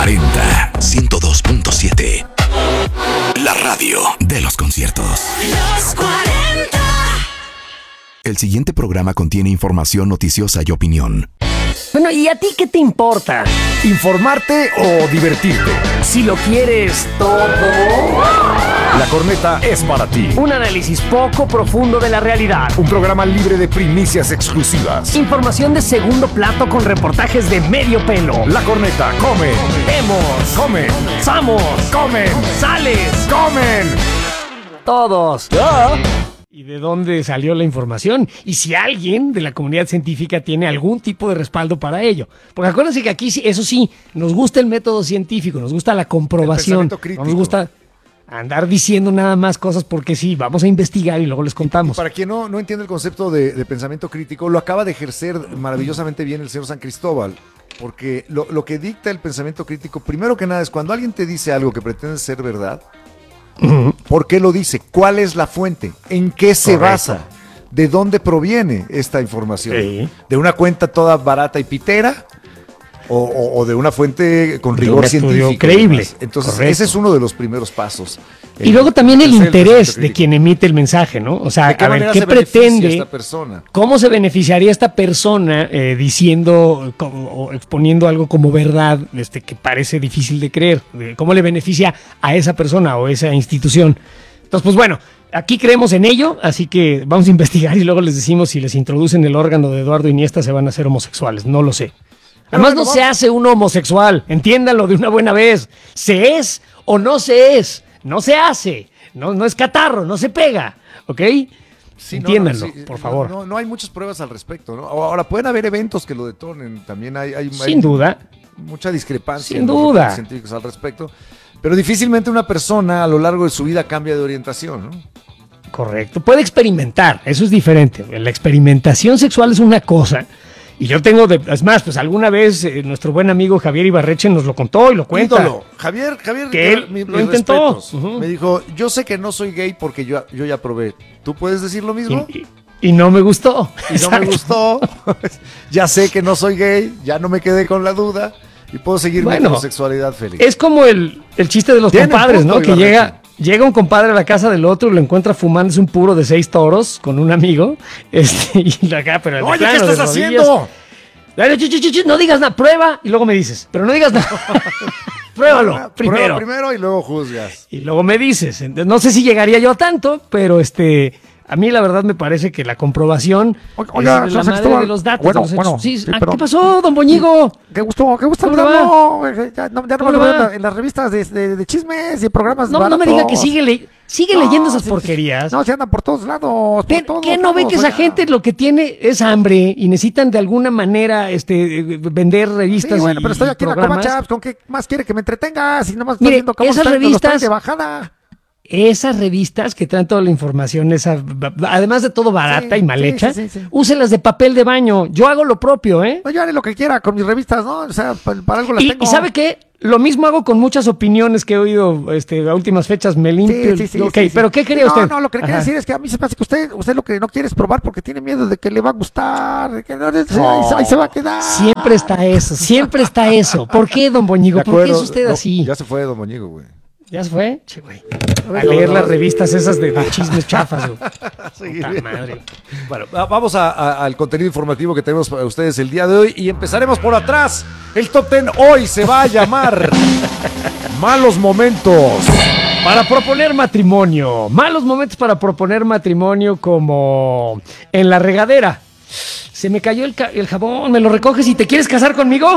40 102.7. La radio de los conciertos. Los 40. El siguiente programa contiene información noticiosa y opinión. Bueno, ¿y a ti qué te importa? ¿Informarte o divertirte? Si lo quieres todo. La Corneta es para ti. Un análisis poco profundo de la realidad. Un programa libre de primicias exclusivas. Información de segundo plato con reportajes de medio pelo. La Corneta come. Vemos. Comen. Samos. Comen. Sales. Comen. Todos. ¿Y de dónde salió la información? Y si alguien de la comunidad científica tiene algún tipo de respaldo para ello. Porque acuérdense que aquí, eso sí, nos gusta el método científico, nos gusta la comprobación. No nos gusta andar diciendo nada más cosas porque sí, vamos a investigar y luego les contamos. Para quien no entiende el concepto de pensamiento crítico, lo acaba de ejercer maravillosamente bien el señor San Cristóbal. Porque lo que dicta el pensamiento crítico, primero que nada, es cuando alguien te dice algo que pretende ser verdad. ¿Por qué lo dice? ¿Cuál es la fuente? ¿En qué se basa? ¿De dónde proviene esta información? Sí. ¿De una cuenta toda barata y pitera? ¿O de una fuente con rigor científico? Creíble. Entonces, correcto. ese es uno de los primeros pasos. Y luego también el interés de quien emite el mensaje, ¿no? O sea, a ver, ¿qué pretende? Esta persona? ¿Cómo se beneficiaría esta persona diciendo o exponiendo algo como verdad que parece difícil de creer? ¿Cómo le beneficia a esa persona o esa institución? Entonces, pues bueno, aquí creemos en ello, así que vamos a investigar y luego les decimos si les introducen el órgano de Eduardo Iniesta se van a hacer homosexuales, no lo sé. Además no se hace uno homosexual, entiéndanlo de una buena vez. ¿Se es o no se es? No se hace, no es catarro, no se pega, ¿ok? Sí, entiéndanlo, por favor. No hay muchas pruebas al respecto, ¿no? Ahora, pueden haber eventos que lo detonen, también hay sin duda. Mucha discrepancia sin duda. Científicos al respecto, pero difícilmente una persona a lo largo de su vida cambia de orientación, ¿no? Correcto, puede experimentar, eso es diferente. La experimentación sexual es una cosa. Y yo tengo, es más, pues alguna vez nuestro buen amigo Javier Ibarreche nos lo contó y lo cuenta. Ídolo. Javier, que él lo intentó. Me dijo, yo sé que no soy gay porque yo ya probé. ¿Tú puedes decir lo mismo? Y no me gustó. Y no me gustó. Ya sé que no soy gay, ya no me quedé con la duda y puedo seguir mi homosexualidad feliz. Es como el chiste de los compadres, ¿no? Que llega un compadre a la casa del otro y lo encuentra fumándose un puro de 6 toros con un amigo. Y acá, pero oye, ¿qué estás haciendo? No digas nada, prueba y luego me dices. Pero no digas nada. Pruébalo primero. Prueba primero y luego juzgas. Y luego me dices. No sé si llegaría yo a tanto, pero a mí la verdad me parece que la comprobación oiga, es la madre de los datos. Bueno, sí, ¿qué pasó, don Boñigo? Qué gusto saludarlo. Ya no me lo veo en las revistas de chismes y programas baratos. No me diga que sigue leyendo esas porquerías. No, se andan por todos lados. ¿Qué no ve que esa gente lo que tiene es hambre y necesitan de alguna manera vender revistas? Sí, bueno, pero estoy aquí en la Covacha, ¿con qué más quiere que me entretenga? Si nomás estoy viendo cómo están los trenes de bajada. Esas revistas que traen toda la información, además de todo barata y mal hecha, úselas de papel de baño. Yo hago lo propio, ¿eh? No, yo haré lo que quiera con mis revistas, ¿no? O sea, para algo las tengo. ¿Y sabe qué? Lo mismo hago con muchas opiniones que he oído a últimas fechas. Me limpio. Sí, pero ¿qué cree usted? No, lo que quería decir es que a mí se me hace que usted lo que no quiere es probar porque tiene miedo de que le va a gustar, de que ahí se va a quedar. Siempre está eso. ¿Por qué, don Boñigo? ¿Por qué es usted así? Ya se fue, don Boñigo, güey. ¿Ya se fue? Che, güey. A leer las revistas esas de chismes chafas, güey. Puta madre. Bueno, vamos al contenido informativo que tenemos para ustedes el día de hoy y empezaremos por atrás. El Top 10 hoy se va a llamar Malos Momentos para proponer matrimonio. Malos momentos para proponer matrimonio, como en la regadera. Se me cayó el jabón, ¿me lo recoges y te quieres casar conmigo?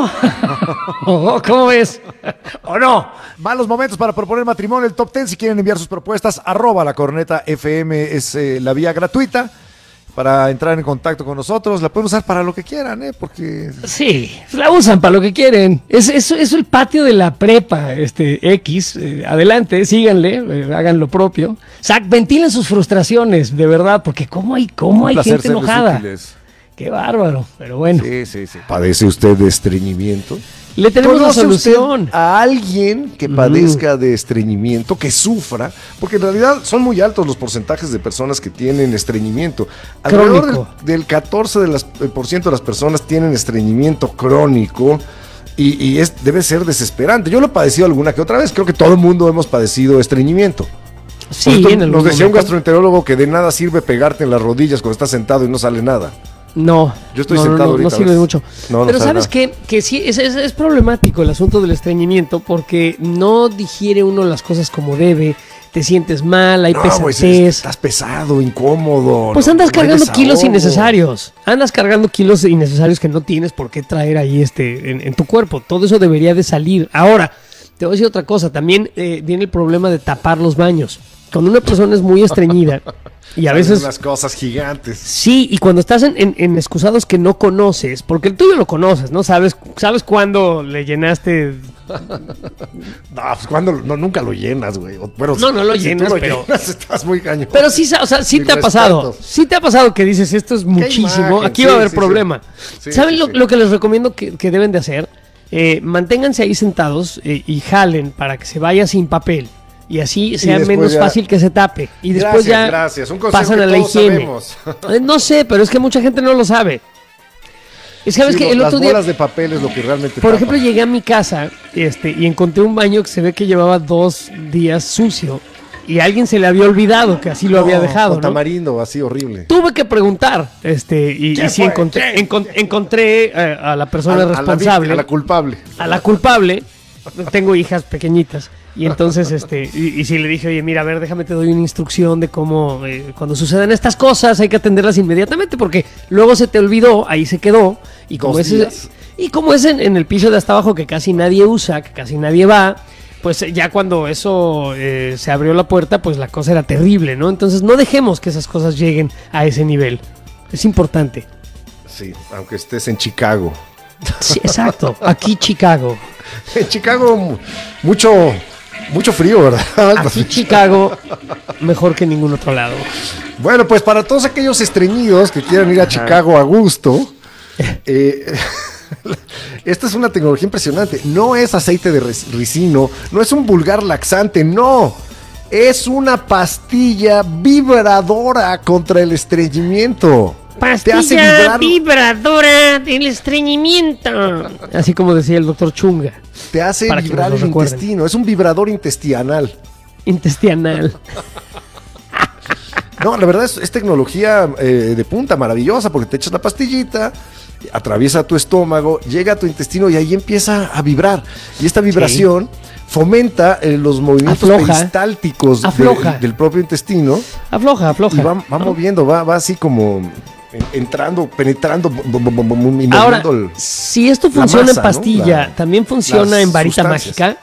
¿Cómo ves? ¿O no? Malos momentos para proponer matrimonio, el Top 10. Si quieren enviar sus propuestas, @lacornetafm es la vía gratuita para entrar en contacto con nosotros. La pueden usar para lo que quieran, porque... Sí, la usan para lo que quieren. Es el patio de la prepa, X. Adelante, síganle, hagan lo propio. Ventilen sus frustraciones, de verdad, porque cómo hay gente enojada. Qué bárbaro, pero bueno. Sí. ¿Padece usted de estreñimiento? Le tenemos la solución. A alguien que padezca de estreñimiento, que sufra, porque en realidad son muy altos los porcentajes de personas que tienen estreñimiento. Alrededor del 14% de las personas tienen estreñimiento crónico. Debe ser desesperante. Yo lo he padecido alguna que otra vez. Creo que todo el mundo hemos padecido estreñimiento. Sí, Nos decía un gastroenterólogo que de nada sirve pegarte en las rodillas cuando estás sentado y no sale nada. No, yo estoy sentado ahorita. No sirve mucho. No Pero ¿sabes qué? Que sí, es problemático el asunto del estreñimiento porque no digiere uno las cosas como debe, te sientes mal, hay pesadez. Estás pesado, incómodo. Pues andas cargando kilos innecesarios. Andas cargando kilos innecesarios que no tienes por qué traer ahí en tu cuerpo. Todo eso debería de salir. Ahora, te voy a decir otra cosa. También viene el problema de tapar los baños. Cuando una persona es muy estreñida y a veces... unas cosas gigantes. Sí, y cuando estás en excusados que no conoces, porque el tuyo lo conoces, ¿no? ¿Sabes cuándo le llenaste? No, pues cuando nunca lo llenas, güey. Bueno, no lo llenas, tú lo pero... llenas, estás muy cañón. Pero sí, o sea, sí te ha pasado. Sí te ha pasado que dices, esto es muchísimo, imagen, aquí va a haber problema. Sí, ¿Saben lo que les recomiendo que deben de hacer? Manténganse ahí sentados y jalen para que se vaya sin papel. Y así sea menos fácil que se tape. Y después gracias. Un consejo pasan que a la todos higiene. Sabemos. No sé, pero es que mucha gente no lo sabe. Es que, ¿sabes que el otro día, las bolas de papel es lo que realmente por ejemplo, llegué a mi casa y encontré un baño que se ve que llevaba 2 días sucio. Y a alguien se le había olvidado que así lo había dejado, con tamarindo, así horrible. Tuve que preguntar, y sí encontré a la persona responsable. A la culpable. A la culpable. Tengo hijas pequeñitas. Y entonces, y sí le dije, oye, mira, a ver, déjame te doy una instrucción de cómo, cuando sucedan estas cosas, hay que atenderlas inmediatamente, porque luego se te olvidó, ahí se quedó, y como es en el piso de hasta abajo que casi nadie usa, que casi nadie va, pues ya cuando eso se abrió la puerta, pues la cosa era terrible, ¿no? Entonces no dejemos que esas cosas lleguen a ese nivel. Es importante. Sí, aunque estés en Chicago. Sí, exacto. Aquí Chicago. En Chicago mucho frío, ¿verdad? Aquí Chicago mejor que en ningún otro lado. Bueno, pues para todos aquellos estreñidos que quieran ir a Chicago a gusto, esta es una tecnología impresionante. No es aceite de ricino, no es un vulgar laxante, no. Es una pastilla vibradora contra el estreñimiento. Pastilla vibradora del estreñimiento. Así como decía el doctor Chunga. Te hace vibrar el intestino. Es un vibrador intestinal. No, la verdad es tecnología de punta, maravillosa, porque te echas la pastillita, atraviesa tu estómago, llega a tu intestino y ahí empieza a vibrar. Y esta vibración fomenta los movimientos peristálticos del propio intestino. Afloja. Y va moviendo, va así como entrando, penetrando. Ahora, si esto funciona en pastilla, ¿no? ¿También funciona en varita mágica?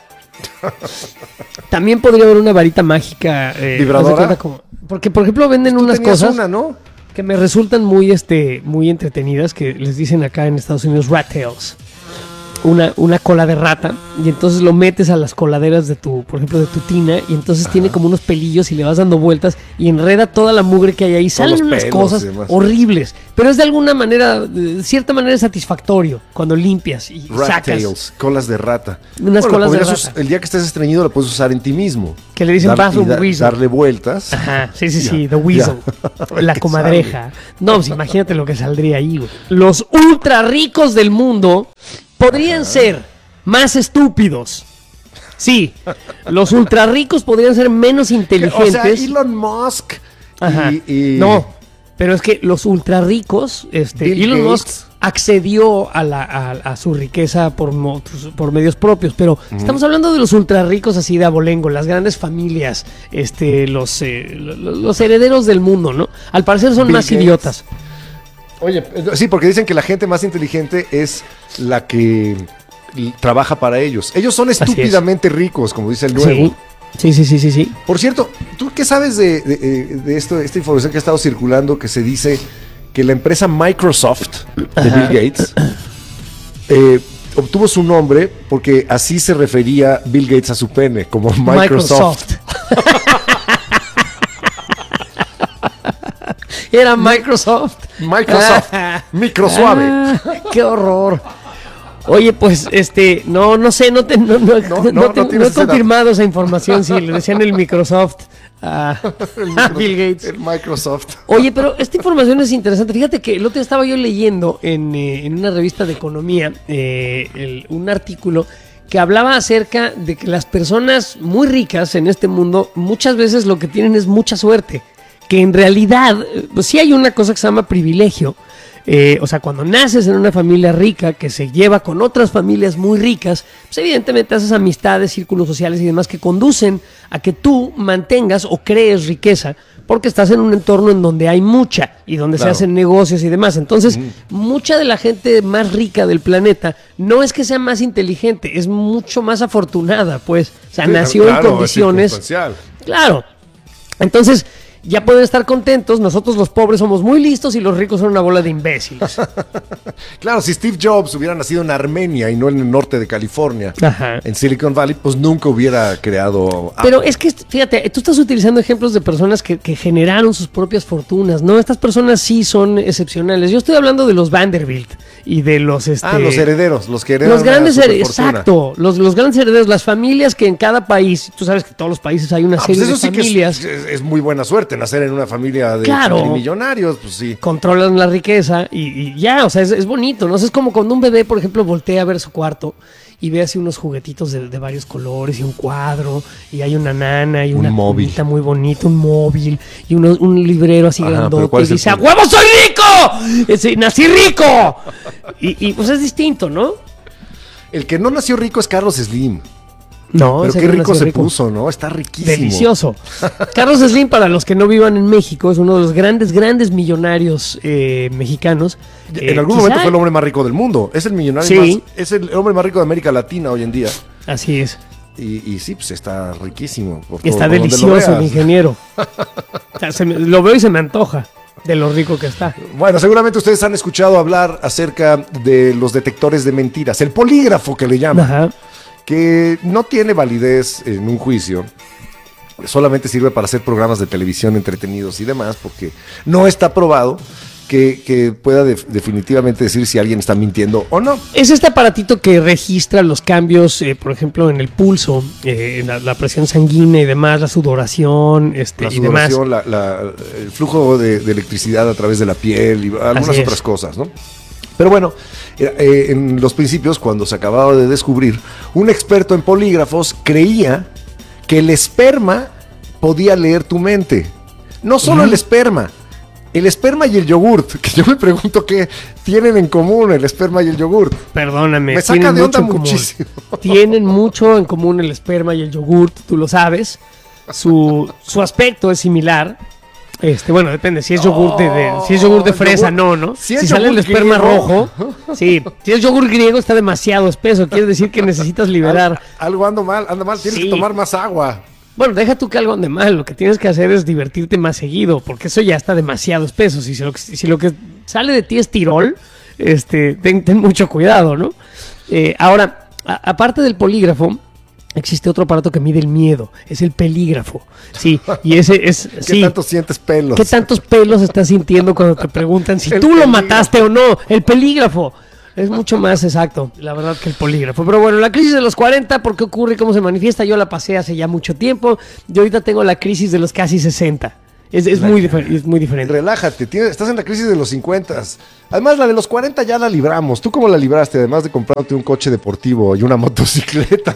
También podría haber una varita mágica. ¿Vibradora? Porque, por ejemplo, venden unas cosas ¿no? que me resultan muy entretenidas, que les dicen acá en Estados Unidos rat tails. Una cola de rata, y entonces lo metes a las coladeras por ejemplo, de tu tina, y entonces tiene como unos pelillos y le vas dando vueltas y enreda toda la mugre que hay ahí. Salen unas cosas horribles, pero es de cierta manera satisfactorio cuando limpias y rat sacas. Tails, colas de rata. Unas colas de rata. El día que estés estreñido lo puedes usar en ti mismo. Que le dicen bathroom weasel. Darle vueltas. Ajá, sí, the weasel. La comadreja. No, pues imagínate lo que saldría ahí, güey. Los ultra ricos del mundo podrían ser más estúpidos. Sí, los ultra ricos podrían ser menos inteligentes. O sea, Elon Musk. Ajá. No, pero es que los ultra ricos, Elon Musk accedió a su riqueza por medios propios, pero estamos hablando de los ultra ricos así de abolengo, las grandes familias, los herederos del mundo, ¿no? Al parecer son más idiotas. Oye, sí, porque dicen que la gente más inteligente es la que trabaja para ellos. Ellos son estúpidamente ricos, como dice el nuevo. Sí. Por cierto, ¿tú qué sabes de esta información que ha estado circulando, que se dice que la empresa Microsoft de Bill Gates obtuvo su nombre porque así se refería Bill Gates a su pene, como Microsoft. Era Microsoft. Microsuave. Qué horror. Oye, pues, no sé, no he confirmado esa información si le decían el Microsoft a Bill Gates. El Microsoft. Oye, pero esta información es interesante. Fíjate que el otro día estaba yo leyendo en una revista de economía un artículo que hablaba acerca de que las personas muy ricas en este mundo muchas veces lo que tienen es mucha suerte. Que en realidad, pues sí hay una cosa que se llama privilegio. O sea, cuando naces en una familia rica que se lleva con otras familias muy ricas, pues evidentemente haces amistades, círculos sociales y demás que conducen a que tú mantengas o crees riqueza porque estás en un entorno en donde hay mucha y donde se hacen negocios y demás. Entonces, mucha de la gente más rica del planeta no es que sea más inteligente, es mucho más afortunada, pues. O sea, nació en condiciones. Claro. Entonces, ya pueden estar contentos, nosotros los pobres somos muy listos y los ricos son una bola de imbéciles. Claro, si Steve Jobs hubiera nacido en Armenia y no en el norte de California, Ajá. en Silicon Valley, pues nunca hubiera creado Apple. Pero es que, fíjate, tú estás utilizando ejemplos de personas que generaron sus propias fortunas, ¿no? Estas personas sí son excepcionales. Yo estoy hablando de los Vanderbilt y de los... los herederos, los que heredan los grandes herederos, exacto, los grandes herederos, las familias que en cada país, tú sabes que en todos los países hay una serie pues eso de sí familias. que es muy buena suerte nacer en una familia de Claro. millonarios, pues sí. Controlan la riqueza y ya, o sea, es bonito, ¿no? Es como cuando un bebé, por ejemplo, voltea a ver su cuarto y ve así unos juguetitos de varios colores y un cuadro y hay una nana y una cunita muy bonita, un móvil y un librero así grandote y dice, ¡a huevo soy rico! ¡Nací rico! Y pues es distinto, ¿no? El que no nació rico es Carlos Slim. No, pero qué rico se puso, ¿no? Está riquísimo. Delicioso. Carlos Slim, para los que no vivan en México, es uno de los grandes millonarios mexicanos. En algún momento fue el hombre más rico del mundo. Es el millonario más, es el hombre más rico de América Latina hoy en día. Así es. Y sí, pues está riquísimo. Está delicioso el ingeniero. O sea, lo veo y se me antoja de lo rico que está. Bueno, seguramente ustedes han escuchado hablar acerca de los detectores de mentiras, el polígrafo que le llaman. Ajá. Que no tiene validez en un juicio, solamente sirve para hacer programas de televisión entretenidos y demás, porque no está probado que pueda definitivamente decir si alguien está mintiendo o no. Es este aparatito que registra los cambios, por ejemplo, en el pulso, la presión sanguínea y demás, la sudoración, y demás. El flujo de electricidad a través de la piel y algunas otras cosas, ¿no? Pero bueno, en los principios, cuando se acababa de descubrir, un experto en polígrafos creía que el esperma podía leer tu mente. No solo el esperma y el yogurt, que yo me pregunto qué tienen en común el esperma y el yogurt. Perdóname. Me saca de onda muchísimo. Tienen mucho en común el esperma y el yogurt, tú lo sabes. Su aspecto es similar. Bueno, depende, si es yogur si es yogur de fresa, ¿no? Si sale el esperma griego rojo, sí. Si es yogur griego está demasiado espeso, quiere decir que necesitas liberar. Algo anda mal, tienes que tomar más agua. Bueno, deja tú que algo ande mal, lo que tienes que hacer es divertirte más seguido, porque eso ya está demasiado espeso. Si lo que sale de ti es tirol, ten mucho cuidado, ¿no? Ahora, aparte del polígrafo, existe otro aparato que mide el miedo, es el pelígrafo. Sí, y ese es... ¿Qué tanto sientes pelos? ¿Qué tantos pelos estás sintiendo cuando te preguntan si tú lo mataste o no? El pelígrafo. Es mucho más exacto, la verdad, que el polígrafo. Pero bueno, la crisis de los 40, ¿por qué ocurre y cómo se manifiesta? Yo la pasé hace ya mucho tiempo. Yo ahorita tengo la crisis de los casi 60. Es muy diferente. Relájate, estás en la crisis de los 50. Además, la de los 40 ya la libramos. ¿Tú cómo la libraste? Además de comprarte un coche deportivo y una motocicleta.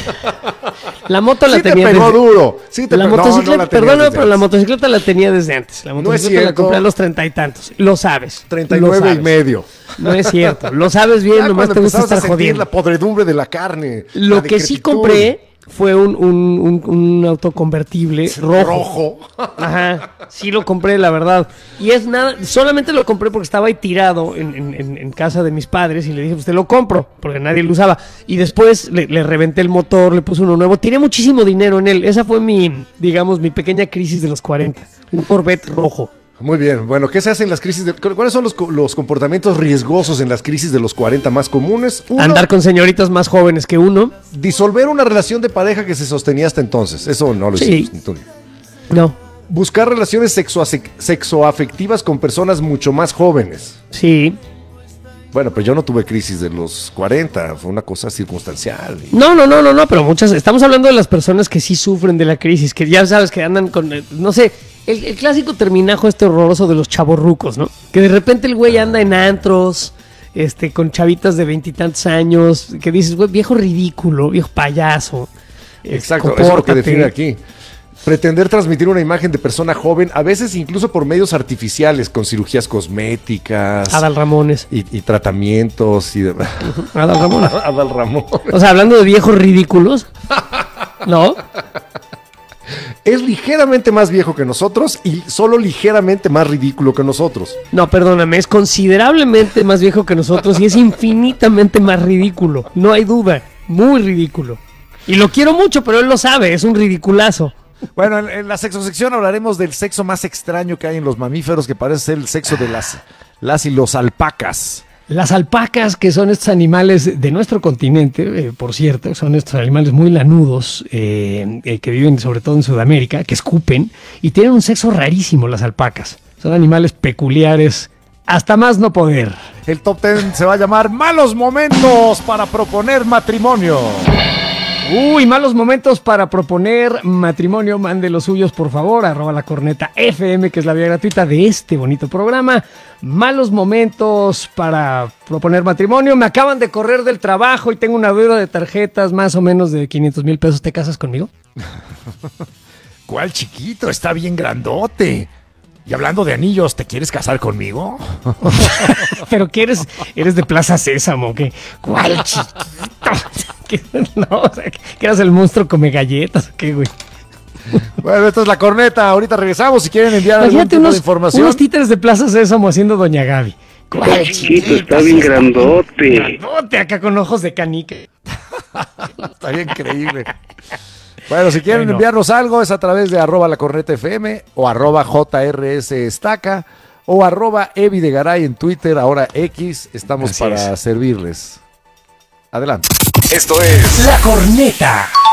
La moto la sí tenía te pegó duro. Sí te la pegó. motocicleta, no perdóname, pero la motocicleta la tenía desde antes. La motocicleta la compré a los 30 y tantos. Lo sabes. 39 y medio. No es cierto. Lo sabes bien, ya nomás te gusta estar jodiendo. La podredumbre de la carne. Lo que sí compré fue un auto convertible rojo. Ajá, sí lo compré, la verdad. Y es nada, solamente lo compré porque estaba ahí tirado en casa de mis padres y le dije, pues te lo compro, porque nadie lo usaba. Y después le reventé el motor, le puse uno nuevo. Tiré muchísimo dinero en él. Esa fue mi pequeña crisis de los 40. Un Corvette rojo. Muy bien, bueno, ¿qué se hace en las crisis? ¿Cuáles son los comportamientos riesgosos en las crisis de los 40 más comunes? Andar con señoritas más jóvenes que uno. Disolver una relación de pareja que se sostenía hasta entonces. Eso no lo hicimos, Antonio. No. Buscar relaciones sexoafectivas con personas mucho más jóvenes. Sí. Bueno, pero yo no tuve crisis de los 40, fue una cosa circunstancial. No, pero muchas, estamos hablando de las personas que sí sufren de la crisis, que ya sabes que andan con, no sé, el clásico terminajo este horroroso de los chavorrucos, ¿no? Que de repente el güey anda en antros, con chavitas de 20 y tantos años, que dices, güey, viejo ridículo, viejo payaso. Exacto, eso es lo que define aquí. Pretender transmitir una imagen de persona joven, a veces incluso por medios artificiales, con cirugías cosméticas. Adal Ramones. Y tratamientos y demás. Adal Ramones. Adal Ramón. O sea, hablando de viejos ridículos, ¿no? Es ligeramente más viejo que nosotros y solo ligeramente más ridículo que nosotros. No, perdóname, es considerablemente más viejo que nosotros y es infinitamente más ridículo. No hay duda, muy ridículo. Y lo quiero mucho, pero él lo sabe, es un ridiculazo. Bueno, en la sexosección hablaremos del sexo más extraño que hay en los mamíferos, que parece ser el sexo de las y los alpacas. Las alpacas, que son estos animales de nuestro continente, por cierto, son estos animales muy lanudos, que viven sobre todo en Sudamérica, que escupen, y tienen un sexo rarísimo las alpacas. Son animales peculiares, hasta más no poder. El top 10 se va a llamar Malos Momentos para proponer matrimonio. Uy, malos momentos para proponer matrimonio. Mande los suyos, por favor, @lacorneta_FM, que es la vía gratuita de este bonito programa. Malos momentos para proponer matrimonio. Me acaban de correr del trabajo y tengo una deuda de tarjetas más o menos de 500,000 pesos. ¿Te casas conmigo? ¿Cuál chiquito? Está bien grandote. Y hablando de anillos, ¿te quieres casar conmigo? ¿Pero qué eres? ¿Eres de Plaza Sésamo? ¿Qué? ¿Cuál chiquito? No, o sea, que eras el monstruo come galletas, ¿qué, güey? Bueno, esta es La Corneta. Ahorita regresamos. Si quieren enviar algún Imagínate tipo de información. unos títeres de Plaza Sésamo haciendo Doña Gaby. ¿Cuál chiquito? Está bien grandote. Grandote, acá con ojos de canica. Está bien increíble. Bueno, si quieren enviarnos algo es a través de @lacornetafm o @JRSestaca o @Evidegaray en Twitter, ahora X. Estamos para servirles. Adelante. Esto es La Corneta.